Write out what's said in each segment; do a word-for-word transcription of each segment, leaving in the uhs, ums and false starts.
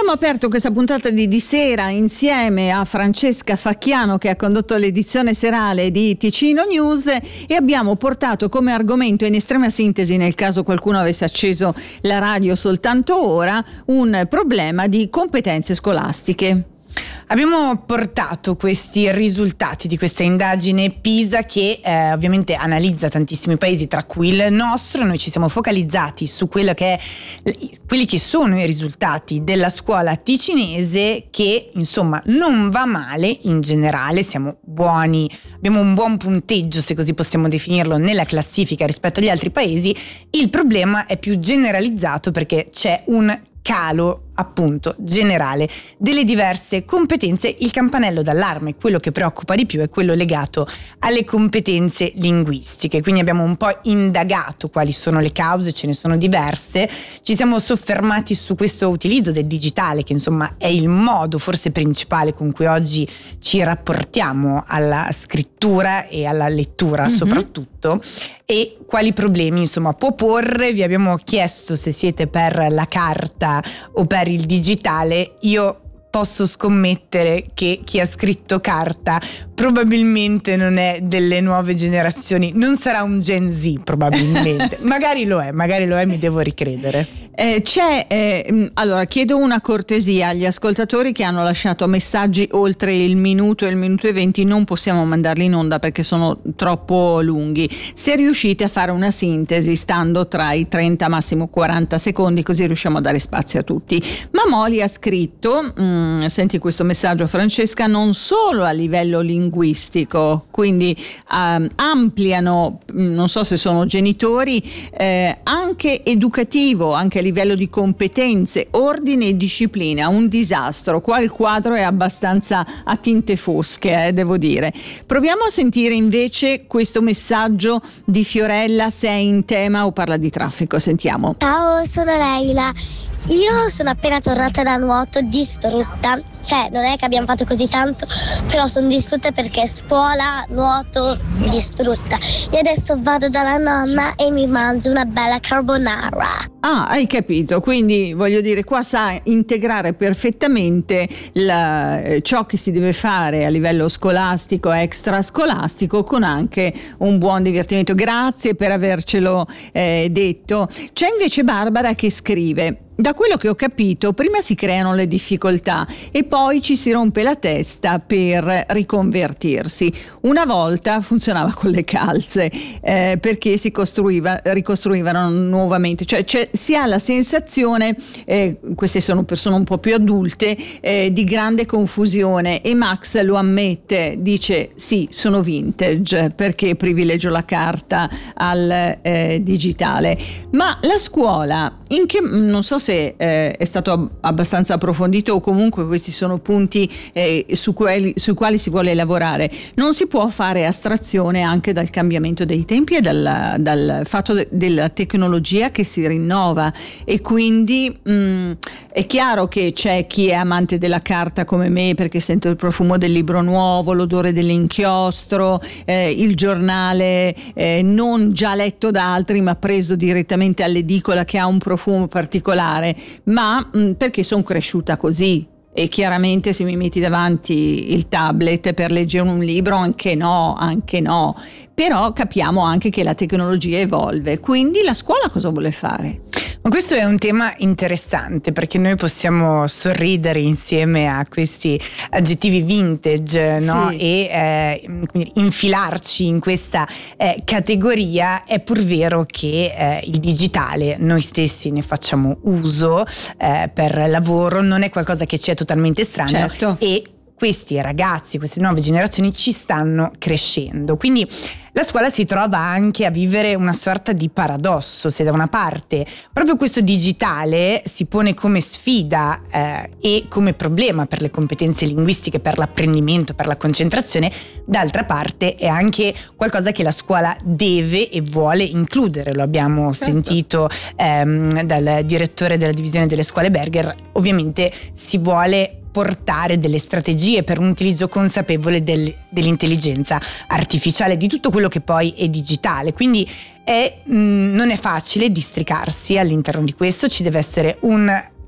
Abbiamo aperto questa puntata di Di Sera insieme a Francesca Facchiano, che ha condotto l'edizione serale di Ticino News, e abbiamo portato come argomento, in estrema sintesi nel caso qualcuno avesse acceso la radio soltanto ora, un problema di competenze scolastiche. Abbiamo portato questi risultati di questa indagine PISA che eh, ovviamente analizza tantissimi paesi, tra cui il nostro. Noi ci siamo focalizzati su quello che è, quelli che sono i risultati della scuola ticinese, che insomma non va male in generale, siamo buoni, abbiamo un buon punteggio, se così possiamo definirlo, nella classifica rispetto agli altri paesi. Il problema è più generalizzato perché c'è un calo appunto generale delle diverse competenze. Il campanello d'allarme, quello che preoccupa di più, è quello legato alle competenze linguistiche. Quindi abbiamo un po' indagato quali sono le cause, ce ne sono diverse, ci siamo soffermati su questo utilizzo del digitale, che insomma è il modo forse principale con cui oggi ci rapportiamo alla scrittura e alla lettura, mm-hmm. soprattutto, e quali problemi insomma può porre. Vi abbiamo chiesto se siete per la carta o per il digitale. Io posso scommettere che chi ha scritto carta probabilmente non è delle nuove generazioni, non sarà un Gen Z probabilmente, magari lo è, magari lo è, mi devo ricredere. Eh, c'è, eh, allora chiedo una cortesia agli ascoltatori che hanno lasciato messaggi oltre il minuto e il minuto e venti, non possiamo mandarli in onda perché sono troppo lunghi. Se riuscite a fare una sintesi stando tra i trenta massimo quaranta secondi, così riusciamo a dare spazio a tutti. Mamoli ha scritto, mh, senti questo messaggio Francesca, non solo a livello linguistico, quindi eh, ampliano, non so se sono genitori, eh, anche educativo, anche a livello di competenze, ordine e disciplina. Un disastro. Qua il quadro è abbastanza a tinte fosche, eh, devo dire. Proviamo a sentire invece questo messaggio di Fiorella, se è in tema o parla di traffico. Sentiamo. Ciao, sono Leila. Io sono appena tornata da nuoto distrutta, cioè non è che abbiamo fatto così tanto, però sono distrutta perché scuola, nuoto, distrutta. E adesso vado dalla nonna e mi mangio una bella carbonara. Ah, hai capito, quindi voglio dire, qua sa integrare perfettamente la, ciò che si deve fare a livello scolastico, extrascolastico, con anche un buon divertimento. Grazie per avercelo eh, detto. C'è invece Barbara che scrive: da quello che ho capito, prima si creano le difficoltà e poi ci si rompe la testa per riconvertirsi. Una volta funzionava con le calze, eh, perché si costruiva, ricostruivano nuovamente. Cioè c'è, si ha la sensazione, eh, queste sono persone un po' più adulte, eh, di grande confusione, e Max lo ammette, dice sì, sono vintage perché privilegio la carta al eh, digitale. Ma la scuola, in che, non so se Eh, è stato abbastanza approfondito, o comunque questi sono punti eh, su quelli, sui quali si vuole lavorare. Non si può fare astrazione anche dal cambiamento dei tempi e dal, dal fatto de, della tecnologia che si rinnova, e quindi mh, è chiaro che c'è chi è amante della carta come me, perché sento il profumo del libro nuovo, l'odore dell'inchiostro, eh, il giornale eh, non già letto da altri ma preso direttamente all'edicola, che ha un profumo particolare, ma mh, perché sono cresciuta così. E chiaramente se mi metti davanti il tablet per leggere un libro, anche no, anche no. Però capiamo anche che la tecnologia evolve, quindi la scuola cosa vuole fare? Ma questo è un tema interessante, perché noi possiamo sorridere insieme a questi aggettivi vintage, no? Sì. E eh, quindi infilarci in questa eh, categoria. È pur vero che eh, il digitale noi stessi ne facciamo uso eh, per lavoro, non è qualcosa che ci è totalmente estraneo. Certo. E questi ragazzi, queste nuove generazioni ci stanno crescendo, quindi la scuola si trova anche a vivere una sorta di paradosso. Se da una parte proprio questo digitale si pone come sfida eh, e come problema per le competenze linguistiche, per l'apprendimento, per la concentrazione, d'altra parte è anche qualcosa che la scuola deve e vuole includere. Lo abbiamo certo. sentito ehm, dal direttore della divisione delle scuole Berger. Ovviamente si vuole portare delle strategie per un utilizzo consapevole del, dell'intelligenza artificiale, di tutto quello che poi è digitale. Quindi è, mh, non è facile districarsi all'interno di questo, ci deve essere un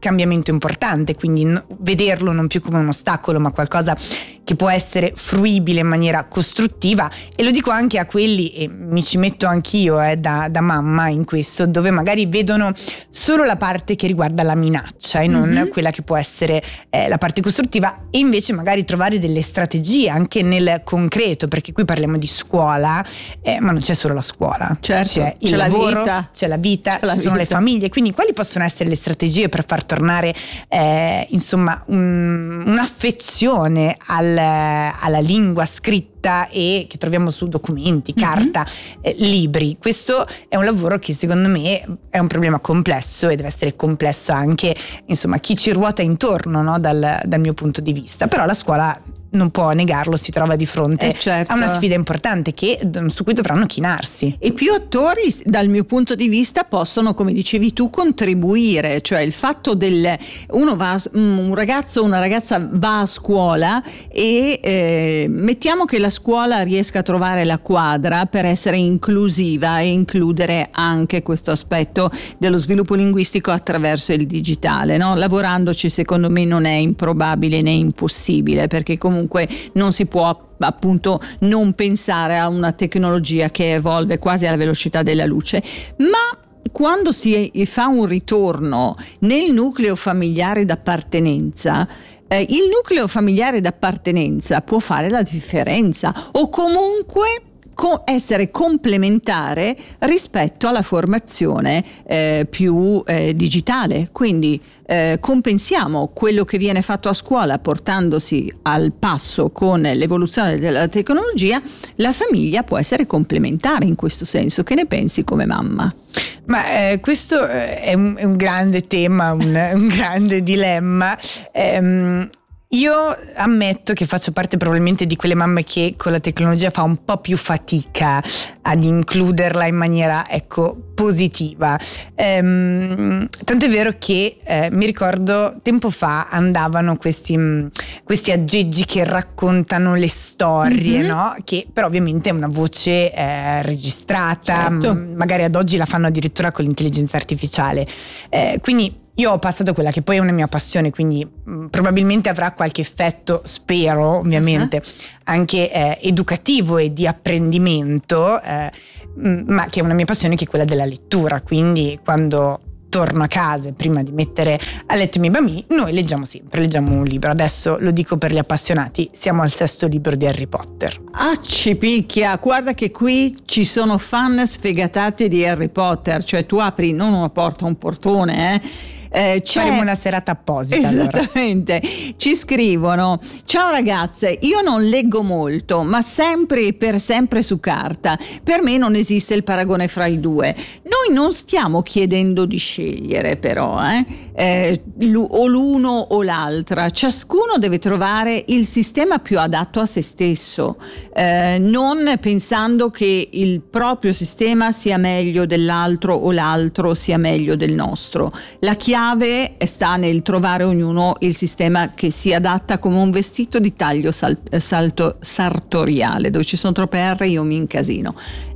cambiamento importante, quindi no, vederlo non più come un ostacolo ma qualcosa che può essere fruibile in maniera costruttiva. E lo dico anche a quelli, e mi ci metto anch'io eh, da, da mamma in questo, dove magari vedono solo la parte che riguarda la minaccia e non mm-hmm. quella che può essere eh, la parte costruttiva, e invece magari trovare delle strategie anche nel concreto, perché qui parliamo di scuola eh, ma non c'è solo la scuola, certo, c'è il c'è lavoro, la vita, c'è la vita, c'è ci la sono vita. le famiglie, quindi quali possono essere le strategie per far tornare eh, insomma un, un'affezione al, alla lingua scritta e che troviamo su documenti, carta, mm-hmm. eh, libri. Questo è un lavoro che secondo me è un problema complesso e deve essere complesso anche insomma chi ci ruota intorno, no? dal, dal mio punto di vista, però la scuola non può negarlo, si trova di fronte eh certo. a una sfida importante che, su cui dovranno chinarsi. E più attori, dal mio punto di vista, possono, come dicevi tu, contribuire, cioè il fatto del uno va, un ragazzo o una ragazza va a scuola e eh, mettiamo che la scuola riesca a trovare la quadra per essere inclusiva e includere anche questo aspetto dello sviluppo linguistico attraverso il digitale, no? Lavorandoci, secondo me non è improbabile né impossibile, perché comunque non si può appunto non pensare a una tecnologia che evolve quasi alla velocità della luce, ma quando si fa un ritorno nel nucleo familiare d'appartenenza, eh, il nucleo familiare d'appartenenza può fare la differenza o comunque Co- essere complementare rispetto alla formazione eh, più eh, digitale, quindi eh, compensiamo quello che viene fatto a scuola portandosi al passo con l'evoluzione della tecnologia. La famiglia può essere complementare in questo senso. Che ne pensi come mamma? Ma eh, questo è un, è un grande tema, un, un grande dilemma. Ehm, Io ammetto che faccio parte probabilmente di quelle mamme che con la tecnologia fa un po' più fatica ad includerla in maniera, ecco, positiva. Ehm, tanto è vero che eh, mi ricordo tempo fa andavano questi, mh, questi aggeggi che raccontano le storie, mm-hmm. no? Che però ovviamente è una voce eh, registrata, certo. m- magari ad oggi la fanno addirittura con l'intelligenza artificiale. Eh, quindi io ho passato quella che poi è una mia passione, quindi mh, probabilmente avrà qualche effetto, spero ovviamente, uh-huh. anche eh, educativo e di apprendimento, eh, mh, ma che è una mia passione, che è quella della lettura. Quindi quando torno a casa, prima di mettere a letto i miei bambini, noi leggiamo sempre, leggiamo un libro. Adesso lo dico per gli appassionati, siamo al sesto libro di Harry Potter. Ah, ci picchia, guarda che qui ci sono fan sfegatati di Harry Potter, cioè tu apri non una porta, un portone, eh. Eh, faremo una serata apposita. Esattamente, allora. Ci scrivono: ciao ragazze, io non leggo molto, ma sempre e per sempre su carta. Per me non esiste il paragone fra i due. Noi non stiamo chiedendo di scegliere, però eh? Eh, o l'uno o l'altra. Ciascuno deve trovare il sistema più adatto a se stesso, eh, non pensando che il proprio sistema sia meglio dell'altro o l'altro sia meglio del nostro. La chiave sta nel trovare ognuno il sistema che si adatta come un vestito di taglio sal- salto sartoriale. Dove ci sono troppe R io mi incasino,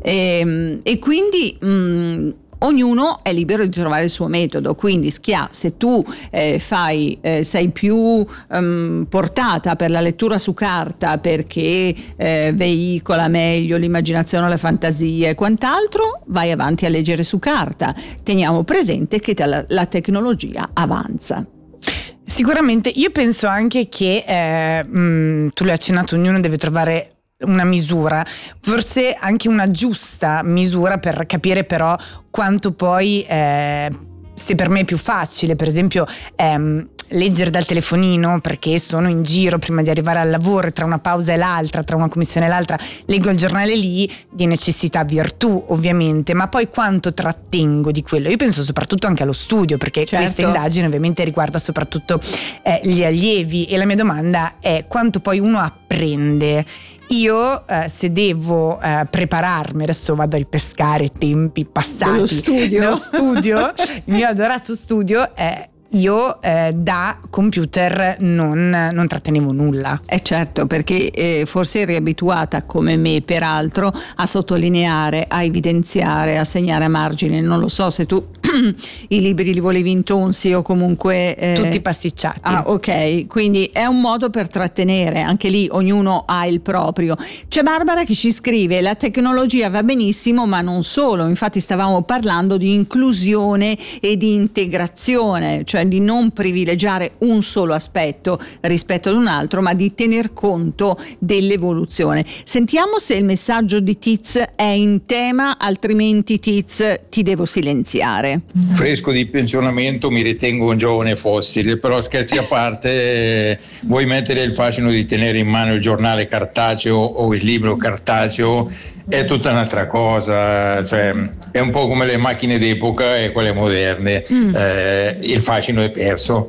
e, e quindi mh, ognuno è libero di trovare il suo metodo. Quindi schia, se tu eh, fai eh, sei più um, portata per la lettura su carta perché eh, veicola meglio l'immaginazione, la fantasia e quant'altro, vai avanti a leggere su carta. Teniamo presente che la, la tecnologia avanza. Sicuramente. Io penso anche che eh, mh, tu l'hai accennato, ognuno deve trovare una misura, forse anche una giusta misura, per capire però quanto poi eh, se per me è più facile, per esempio ehm, leggere dal telefonino perché sono in giro prima di arrivare al lavoro, e tra una pausa e l'altra, tra una commissione e l'altra leggo il giornale lì, di necessità virtù ovviamente, ma poi quanto trattengo di quello? Io penso soprattutto anche allo studio, perché certo. questa indagine ovviamente riguarda soprattutto eh, gli allievi, e la mia domanda è quanto poi uno apprende. Io eh, se devo eh, prepararmi, adesso vado a ripescare tempi passati dello studio, dello studio il mio adorato studio, eh, io eh, da computer non, non trattenevo nulla. Eh certo, perché eh, forse eri abituata, come me peraltro, a sottolineare, a evidenziare, a segnare a margine. Non lo so se tu i libri li volevi intonsi o comunque eh... tutti pasticciati. Ah, ok, quindi è un modo per trattenere, anche lì ognuno ha il proprio. C'è Barbara che ci scrive: la tecnologia va benissimo, ma non solo. Infatti stavamo parlando di inclusione e di integrazione, cioè di non privilegiare un solo aspetto rispetto ad un altro, ma di tener conto dell'evoluzione. Sentiamo se il messaggio di Tiz è in tema, altrimenti Tiz ti devo silenziare. Fresco di pensionamento, mi ritengo un giovane fossile, però scherzi a parte, vuoi mettere il fascino di tenere in mano il giornale cartaceo o il libro cartaceo, è tutta un'altra cosa, cioè è un po' come le macchine d'epoca e quelle moderne, mm. eh, il fascino è perso.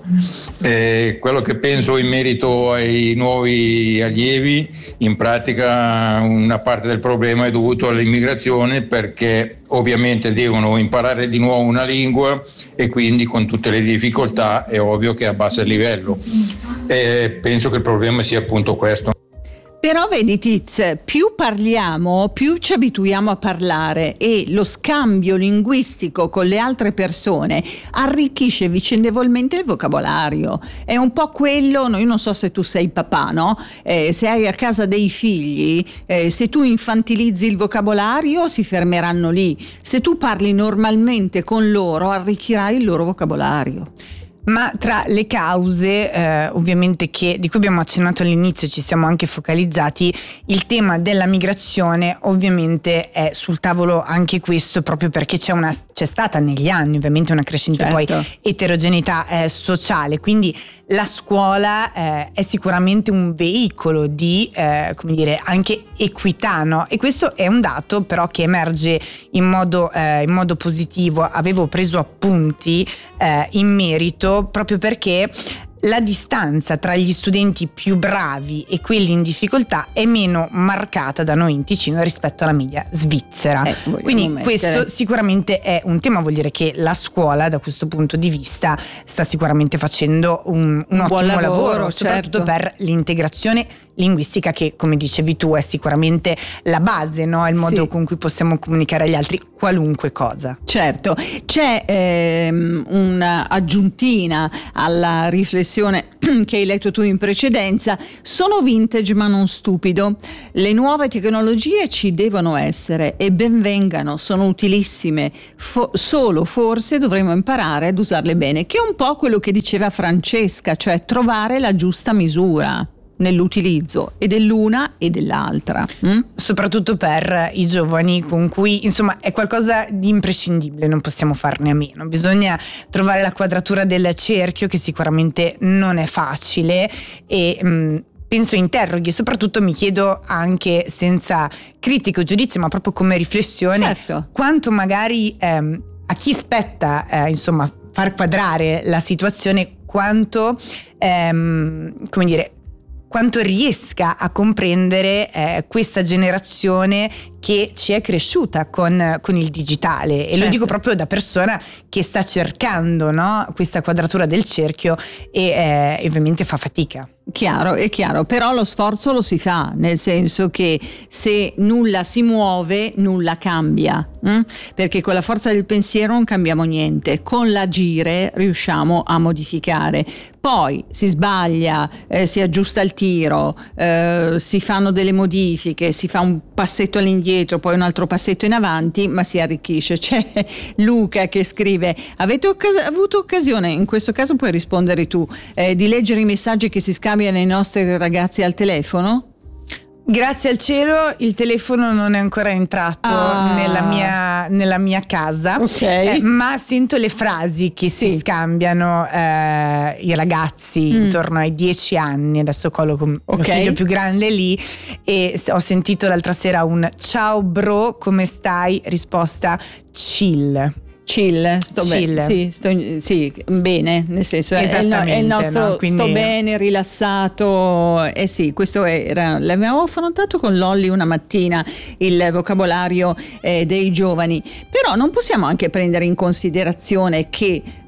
Eh, quello che penso in merito ai nuovi allievi, in pratica una parte del problema è dovuto all'immigrazione, perché ovviamente devono imparare di nuovo una lingua e quindi con tutte le difficoltà è ovvio che abbassa il livello. Eh, penso che il problema sia appunto questo. Però vedi Tiz, più parliamo, più ci abituiamo a parlare, e lo scambio linguistico con le altre persone arricchisce vicendevolmente il vocabolario. È un po' quello, no, io non so se tu sei papà, no? Eh, se hai a casa dei figli, eh, se tu infantilizzi il vocabolario si fermeranno lì. Se tu parli normalmente con loro arricchirai il loro vocabolario. Ma tra le cause eh, ovviamente che di cui abbiamo accennato all'inizio, ci siamo anche focalizzati, il tema della migrazione ovviamente è sul tavolo anche questo, proprio perché c'è una c'è stata negli anni ovviamente una crescente certo. poi eterogeneità eh, sociale, quindi la scuola eh, è sicuramente un veicolo di eh, come dire anche equità, no? E questo è un dato però che emerge in modo eh, in modo positivo. Avevo preso appunti eh, in merito proprio perché la distanza tra gli studenti più bravi e quelli in difficoltà è meno marcata da noi in Ticino rispetto alla media svizzera. Eh, Quindi mettere. questo sicuramente è un tema, vuol dire che la scuola da questo punto di vista sta sicuramente facendo un, un, un ottimo lavoro, lavoro soprattutto certo. per l'integrazione linguistica, che come dicevi tu è sicuramente la base, no? Il modo sì. con cui possiamo comunicare agli altri qualunque cosa. Certo, c'è ehm, un'aggiuntina alla riflessione che hai letto tu in precedenza: sono vintage ma non stupido. Le nuove tecnologie ci devono essere e ben vengano, sono utilissime, Fo- solo forse dovremo imparare ad usarle bene, che è un po' quello che diceva Francesca, cioè trovare la giusta misura nell'utilizzo e dell'una e dell'altra, mm? soprattutto per i giovani, con cui insomma è qualcosa di imprescindibile, non possiamo farne a meno. Bisogna trovare la quadratura del cerchio, che sicuramente non è facile, e mh, penso interroghi, e soprattutto mi chiedo, anche senza critico o giudizio ma proprio come riflessione, certo. quanto magari ehm, a chi spetta eh, insomma far quadrare la situazione, quanto ehm, come dire quanto riesca a comprendere eh, questa generazione che ci è cresciuta con, con il digitale. E certo. lo dico proprio da persona che sta cercando, no, questa quadratura del cerchio e eh, ovviamente fa fatica. Chiaro, è chiaro, però lo sforzo lo si fa, nel senso che se nulla si muove, nulla cambia, hm? Perché con la forza del pensiero non cambiamo niente, con l'agire riusciamo a modificare. Poi si sbaglia, eh, si aggiusta il tiro, eh, si fanno delle modifiche, si fa un passetto all'indietro, poi un altro passetto in avanti, ma si arricchisce. C'è Luca che scrive: avete occas- avuto occasione, in questo caso puoi rispondere tu, eh, di leggere i messaggi che si scambiano nei nostri ragazzi al telefono? Grazie al cielo il telefono non è ancora entrato ah. nella, mia, nella mia casa, okay. eh, ma sento le frasi che sì. si scambiano eh, i ragazzi mm. intorno ai dieci anni. Adesso colloco okay. mio figlio più grande lì, e ho sentito l'altra sera un ciao bro, come stai? Risposta chill. Chill, sto bene, sì, sto, sì, bene, nel senso è il, è il nostro, no? Quindi... sto bene, rilassato, eh sì, questo era, l'avevamo affrontato con Lolli una mattina, il vocabolario eh, dei giovani, però non possiamo anche prendere in considerazione che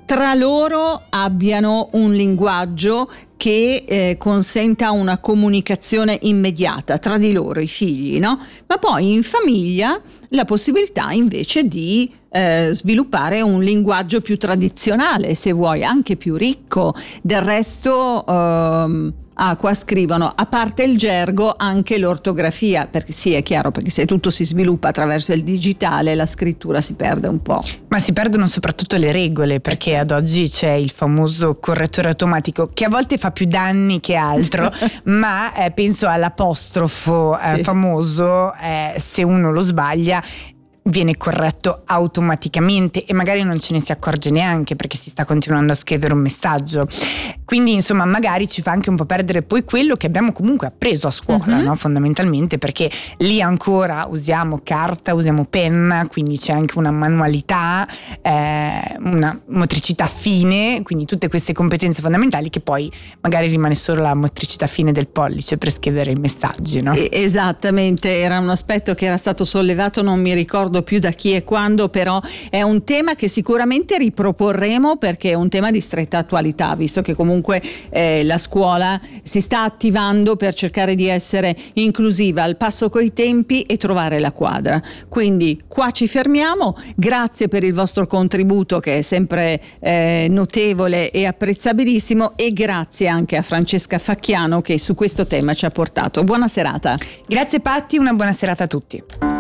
tra loro abbiano un linguaggio che eh, consenta una comunicazione immediata tra di loro, i figli, no? Ma poi in famiglia la possibilità invece di eh, sviluppare un linguaggio più tradizionale, se vuoi, anche più ricco. Del resto ehm, ah, qua scrivono, a parte il gergo, anche l'ortografia, perché sì, è chiaro, perché se tutto si sviluppa attraverso il digitale, la scrittura si perde un po'. Ma si perdono soprattutto le regole, perché ad oggi c'è il famoso correttore automatico che a volte fa più danni che altro, ma eh, penso all'apostrofo eh, sì. famoso, eh, se uno lo sbaglia viene corretto automaticamente e magari non ce ne si accorge neanche perché si sta continuando a scrivere un messaggio. Quindi insomma magari ci fa anche un po' perdere poi quello che abbiamo comunque appreso a scuola, uh-huh. no? Fondamentalmente, perché lì ancora usiamo carta, usiamo penna, quindi c'è anche una manualità, eh, una motricità fine, quindi tutte queste competenze fondamentali che poi magari rimane solo la motricità fine del pollice per scrivere i messaggi, no? Esattamente, era un aspetto che era stato sollevato, non mi ricordo più da chi e quando, però è un tema che sicuramente riproporremo perché è un tema di stretta attualità, visto che comunque eh, la scuola si sta attivando per cercare di essere inclusiva, al passo coi tempi e trovare la quadra. Quindi qua ci fermiamo, grazie per il vostro contributo che è sempre eh, notevole e apprezzabilissimo, e grazie anche a Francesca Facchiano che su questo tema ci ha portato. Buona serata. Grazie Patti, una buona serata a tutti.